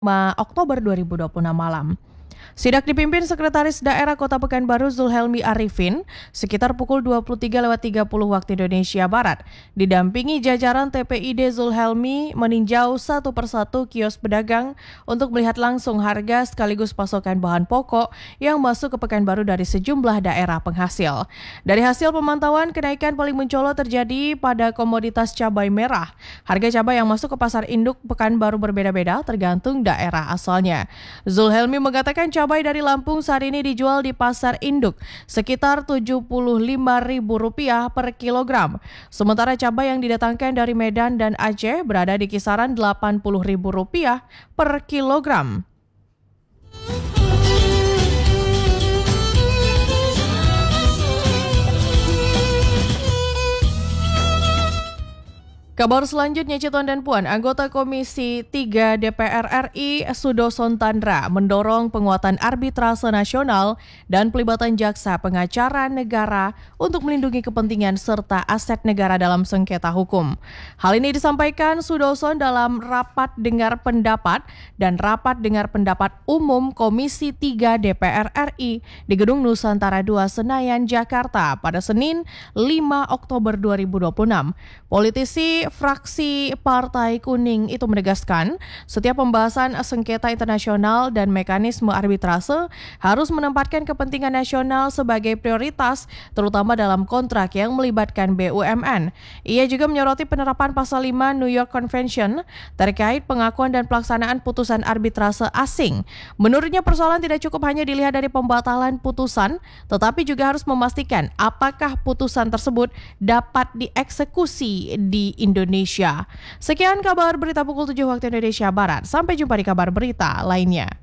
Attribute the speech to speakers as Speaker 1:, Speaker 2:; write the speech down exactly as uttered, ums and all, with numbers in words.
Speaker 1: lima Oktober dua ribu dua puluh enam malam. Sidak dipimpin Sekretaris Daerah Kota Pekanbaru Zulhelmi Arifin sekitar pukul dua puluh tiga lewat tiga puluh waktu Indonesia Barat. Didampingi jajaran T P I D Zulhelmi meninjau satu persatu kios pedagang untuk melihat langsung harga sekaligus pasokan bahan pokok yang masuk ke Pekanbaru dari sejumlah daerah penghasil. Dari hasil pemantauan, kenaikan paling mencolok terjadi pada komoditas cabai merah. Harga cabai yang masuk ke pasar induk Pekanbaru berbeda-beda tergantung daerah asalnya. Zulhelmi mengatakan cabai dari Lampung saat ini dijual di pasar induk sekitar tujuh puluh lima ribu rupiah per kilogram. Sementara cabai yang didatangkan dari Medan dan Aceh berada di kisaran delapan puluh ribu rupiah per kilogram. Kabar selanjutnya, Cituan dan Puan, anggota Komisi tiga D P R R I Sudoson Tandra mendorong penguatan arbitrase nasional dan pelibatan jaksa pengacara negara untuk melindungi kepentingan serta aset negara dalam sengketa hukum. Hal ini disampaikan Sudoson dalam rapat dengar pendapat dan rapat dengar pendapat umum Komisi tiga D P R R I di Gedung Nusantara dua Senayan, Jakarta pada Senin lima Oktober dua ribu dua puluh enam. Politisi fraksi Partai Kuning itu menegaskan setiap pembahasan sengketa internasional dan mekanisme arbitrase harus menempatkan kepentingan nasional sebagai prioritas, terutama dalam kontrak yang melibatkan B U M N. Ia juga menyoroti penerapan pasal lima New York Convention terkait pengakuan dan pelaksanaan putusan arbitrase asing. Menurutnya persoalan tidak cukup hanya dilihat dari pembatalan putusan, tetapi juga harus memastikan apakah putusan tersebut dapat dieksekusi di Indonesia. Sekian kabar berita pukul tujuh waktu Indonesia Barat. Sampai jumpa di kabar berita lainnya.